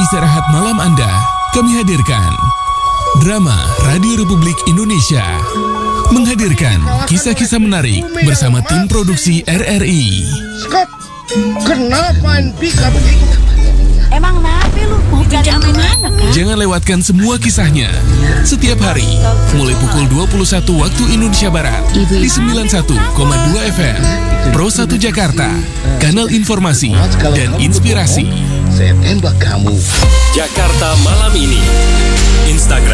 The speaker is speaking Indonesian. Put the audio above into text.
istirahat malam Anda, kami hadirkan Drama Radio Republik Indonesia menghadirkan kisah-kisah menarik bersama tim produksi RRI. Scott, kenapa pika begitu? Emang napi lu mau pinjam mana? Jangan lewatkan semua kisahnya setiap hari mulai pukul 21 waktu Indonesia Barat di 91,2 FM Pro 1 Jakarta, kanal informasi dan inspirasi. Saya tembak kamu. Jakarta Malam Ini. Instagram